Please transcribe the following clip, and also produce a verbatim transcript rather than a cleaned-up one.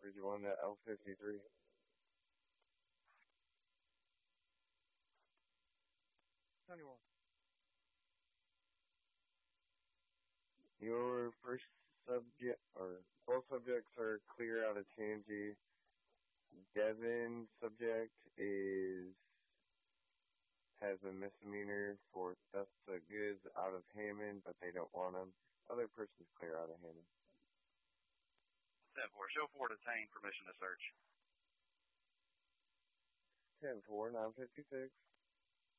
Bridge one to L fifty-three. Anyone. Your first subject, or both subjects are clear out of Tangi. Devin subject is has a misdemeanor for theft of goods out of Hammond, but they don't want him. Other person's clear out of Hammond. ten four, show four detained, permission to search. ten four, nine fifty-six.